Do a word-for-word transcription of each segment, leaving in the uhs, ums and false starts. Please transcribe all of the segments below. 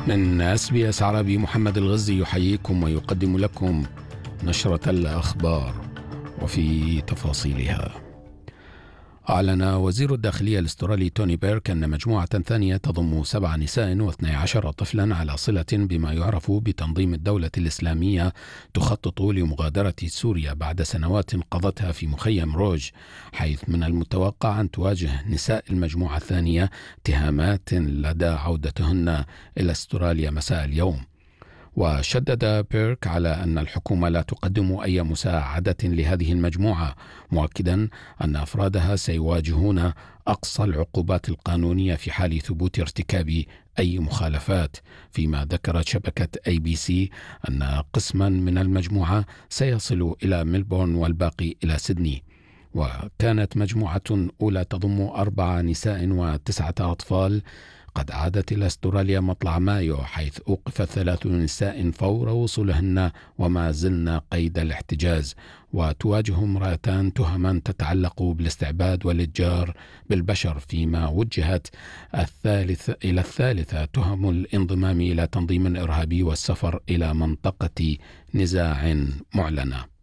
من اس بي اس عربي محمد الغزي يحييكم ويقدم لكم نشرة الأخبار وفي تفاصيلها. أعلن وزير الداخلية الأسترالي توني بيرك أن مجموعة ثانية تضم سبع نساء واثني عشر طفلا على صلة بما يعرف بتنظيم الدولة الإسلامية تخطط لمغادرة سوريا بعد سنوات قضتها في مخيم روج، حيث من المتوقع أن تواجه نساء المجموعة الثانية اتهامات لدى عودتهن إلى أستراليا مساء اليوم. وشدد بيرك على أن الحكومة لا تقدم أي مساعدة لهذه المجموعة، مؤكدا أن أفرادها سيواجهون أقصى العقوبات القانونية في حال ثبوت ارتكاب أي مخالفات، فيما ذكرت شبكة أي بي سي أن قسما من المجموعة سيصل إلى ملبورن والباقي إلى سيدني. وكانت مجموعة أولى تضم أربع نساء وتسعة أطفال قد عادت إلى أستراليا مطلع مايو، حيث أوقف ثلاث نساء فور وصولهن وما زلن قيد الاحتجاز. وتواجه امرأتان تهما تتعلق بالاستعباد والإتجار بالبشر، فيما وجهت الثالث إلى الثالثة تهم الانضمام إلى تنظيم إرهابي والسفر إلى منطقة نزاع معلنة.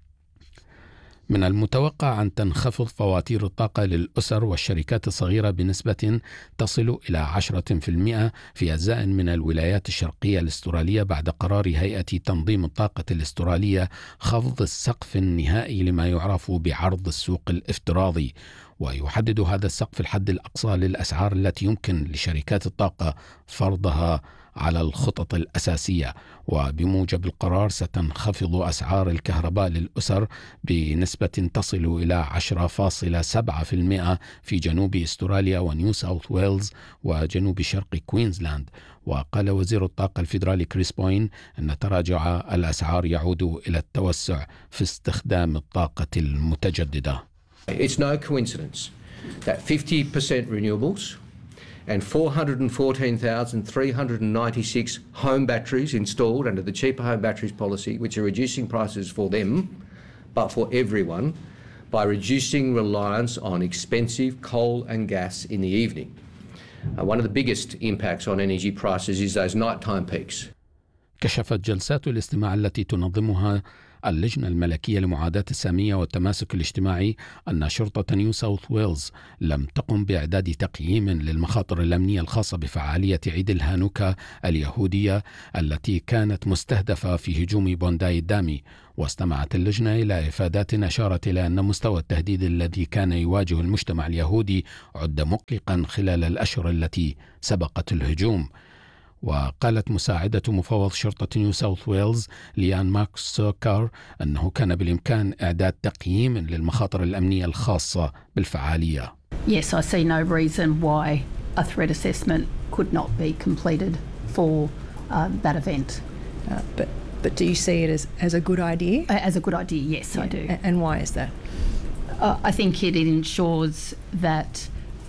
من المتوقع أن تنخفض فواتير الطاقة للأسر والشركات الصغيرة بنسبة تصل إلى عشرة بالمئة في أجزاء من الولايات الشرقية الأسترالية بعد قرار هيئة تنظيم الطاقة الأسترالية خفض السقف النهائي لما يعرف بعرض السوق الافتراضي. ويحدد هذا السقف الحد الأقصى للأسعار التي يمكن لشركات الطاقة فرضها على الخطط الأساسية. وبموجب القرار ستنخفض أسعار الكهرباء للأسر بنسبة تصل إلى عشرة فاصلة سبعة بالمئة في جنوب أستراليا ونيو ساوث ويلز وجنوب شرق كوينزلاند. وقال وزير الطاقة الفيدرالي كريس بوين أن تراجع الأسعار يعود إلى التوسع في استخدام الطاقة المتجددة. It's no coincidence that fifty percent renewables and four hundred fourteen thousand three hundred ninety-six home batteries installed under the Cheaper Home Batteries policy, which are reducing prices for them, but for everyone, by reducing reliance on expensive coal and gas in the evening. Uh, one of the biggest impacts on energy prices is those nighttime peaks. كشفت جلسات الاستماع التي تنظمها اللجنة الملكية لمعاداة السامية والتماسك الاجتماعي أن شرطة نيو ساوث ويلز لم تقم بإعداد تقييم للمخاطر الأمنية الخاصة بفعالية عيد الهانوكا اليهودية التي كانت مستهدفة في هجوم بونداي الدامي. واستمعت اللجنة إلى إفادات أشارت إلى أن مستوى التهديد الذي كان يواجه المجتمع اليهودي عد مقلقا خلال الأشهر التي سبقت الهجوم. وقالت مساعدة مفوض شرطة نيو ساوث ويلز ليان ماكس سوكار أنه كان بالإمكان إعداد تقييم للمخاطر الأمنية الخاصة بالفعالية. Yes, I see no reason why a threat assessment could not be completed for uh, that event. Uh, but but do you see it as, as a good idea? Uh, as a good idea, yes, yeah. I do. A- and why is that? Uh, I think it, it ensures that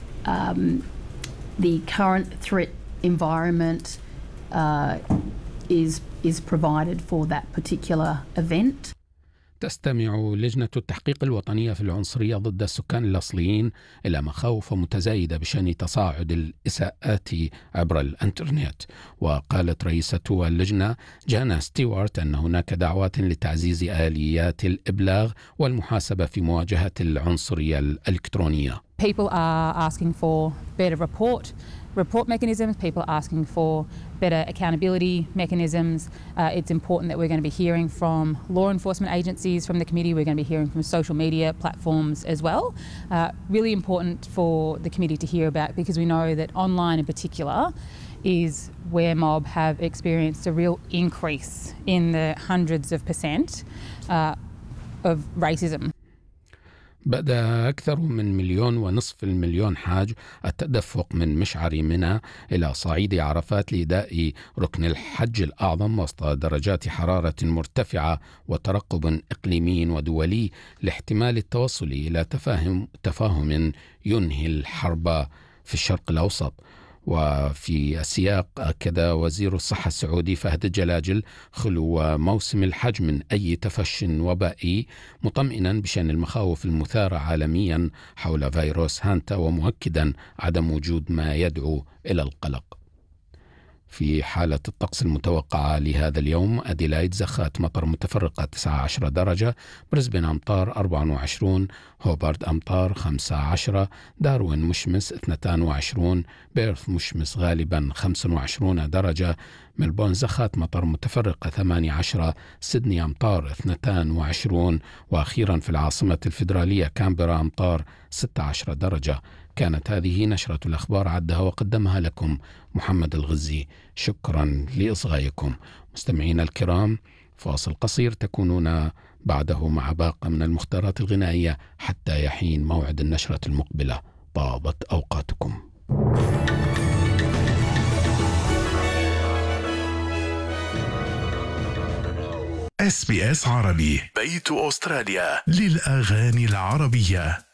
um, the current threat environment uh, is is provided for that particular event. تستمع لجنة التحقيق الوطنية في العنصرية ضد السكان الأصليين إلى مخاوف متزايدة بشأن تصاعد الإساءات عبر الإنترنت. وقالت رئيسة اللجنة جانا ستيوارت أن هناك دعوات لتعزيز آليات الإبلاغ والمحاسبة في مواجهة العنصرية الإلكترونية. People are asking for better report report mechanisms. People are asking for better accountability mechanisms. Uh, it's important that we're going to be hearing from law enforcement agencies from the committee. We're going to be hearing from social media platforms as well. Uh, really important for the committee to hear about, because we know that online in particular is where mob have experienced a real increase in the hundreds of percent uh, of racism. بدأ أكثر من مليون ونصف المليون حاج التدفق من مشعر منى إلى صعيد عرفات لإداء ركن الحج الأعظم وسط درجات حرارة مرتفعة وترقب إقليمي ودولي لاحتمال التوصل إلى تفاهم تفاهم ينهي الحرب في الشرق الأوسط. وفي السياق أكد وزير الصحة السعودي فهد الجلاجل خلو موسم الحج من أي تفش وبائي، مطمئنا بشأن المخاوف المثارة عالميا حول فيروس هانتا، ومؤكدا عدم وجود ما يدعو إلى القلق. في حالة الطقس المتوقعة لهذا اليوم: أديلايد زخات مطر متفرقة تسعة عشر درجة، بريسبن أمطار أربعة وعشرين، هوبارد أمطار خمسة عشر، داروين مشمس اثنين وعشرين، بيرث مشمس غالبا خمسة وعشرين درجة، ملبون زخات مطر متفرقة ثمانية عشر، سيدني أمطار اثنين وعشرين، وأخيرا في العاصمة الفيدرالية كامبرا أمطار ستة عشر درجة. كانت هذه نشرة الأخبار عدها وقدمها لكم محمد الغزي. شكرا لإصغائكم. مستمعينا الكرام، فاصل قصير تكونون بعده مع باقة من المختارات الغنائية حتى يحين موعد النشرة المقبلة. طابت أوقاتكم. إس بي إس عربي، بيت أستراليا للأغاني العربية.